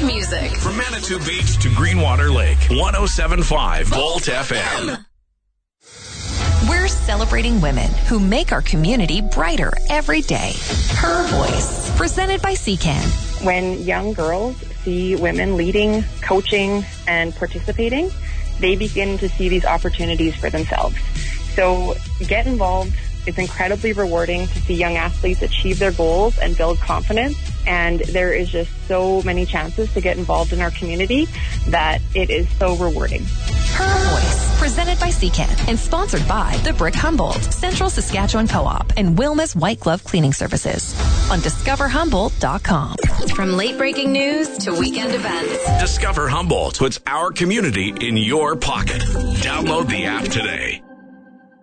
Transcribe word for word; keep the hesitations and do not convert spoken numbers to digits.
music. From Manitou Beach to Greenwater Lake, one oh seven point five Volt F M. We're celebrating women who make our community brighter every day. Her Voice, presented by C C A N. When young girls see women leading, coaching, and participating, they begin to see these opportunities for themselves. So get involved. It's incredibly rewarding to see young athletes achieve their goals and build confidence. And there is just so many chances to get involved in our community that it is so rewarding. Her Voice, presented by C C A N and sponsored by the Brick Humboldt, Central Saskatchewan Co-op, and Wilma's White Glove Cleaning Services on discover humboldt dot com. From late-breaking news to weekend events, Discover Humboldt puts our community in your pocket. Download the app today.